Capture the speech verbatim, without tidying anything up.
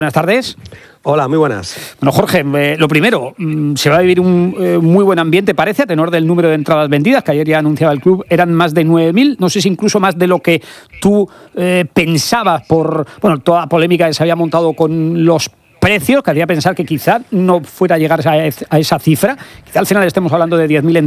Buenas tardes. Hola, muy buenas. Bueno, Jorge, eh, lo primero, se va a vivir un eh, muy buen ambiente, parece, a tenor del número de entradas vendidas, que ayer ya anunciaba el club, eran más de nueve mil, no sé si incluso más de lo que tú eh, pensabas por bueno toda la polémica que se había montado con los precios, que hacía pensar que quizá no fuera a llegar a, a esa cifra, quizá al final estemos hablando de diez mil entradas.